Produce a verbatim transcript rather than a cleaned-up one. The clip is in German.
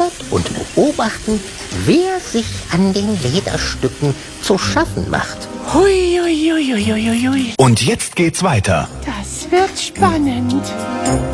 T-Shirt und beobachten, wer sich an den Lederstücken zu schaffen macht. Hui, hui, hui, hui, hui, hui. Und jetzt geht's weiter. Das wird spannend.